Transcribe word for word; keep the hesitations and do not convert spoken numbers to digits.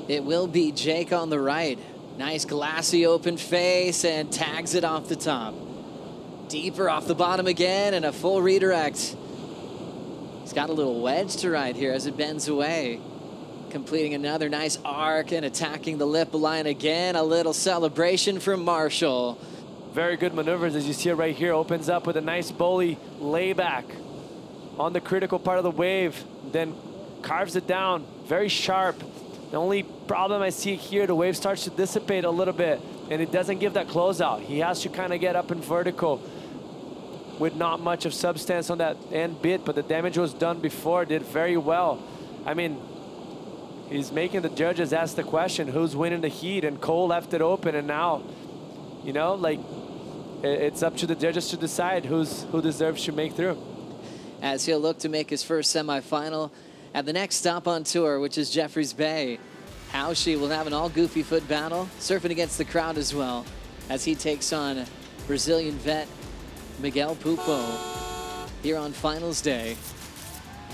It will be Jake on the right. Nice glassy open face and tags it off the top. Deeper off the bottom again and a full redirect. He's got a little wedge to ride here as it bends away. Completing another nice arc and attacking the lip line again. A little celebration from Marshall. Very good maneuvers as you see it right here. Opens up with a nice bully layback on the critical part of the wave. Then carves it down. Very sharp. The only problem I see here, the wave starts to dissipate a little bit and it doesn't give that closeout. He has to kind of get up in vertical with not much of substance on that end bit, but the damage was done before. Did very well. I mean, he's making the judges ask the question, who's winning the heat? And Cole left it open, and now, you know, like, it's up to the judges to decide who's who deserves to make through. As he'll look to make his first semifinal at the next stop on tour, which is Jeffreys Bay. Hauschi will have an all goofy foot battle, surfing against the crowd as well, as he takes on Brazilian vet Miguel Pupo here on finals day.